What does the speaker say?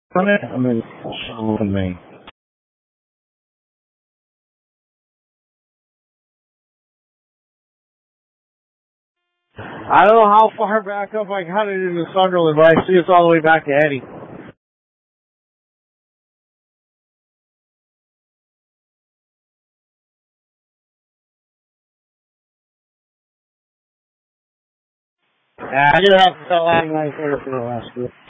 I'm in Sullivan, Maine. I don't know how far back up I got it into Sunderland, but I see it's all the way back to Eddie. I didn't have to tell Eddie my for the last year.